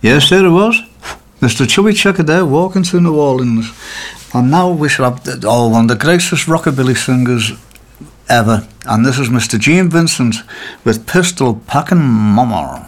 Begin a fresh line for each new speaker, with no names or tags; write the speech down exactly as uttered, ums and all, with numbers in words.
Yes, there it was. Mister Chubby Checker there, walking through New Orleans. And now we shall have the, oh, one of the greatest rockabilly singers ever. And this is Mister Gene Vincent with Pistol Packin' Mama.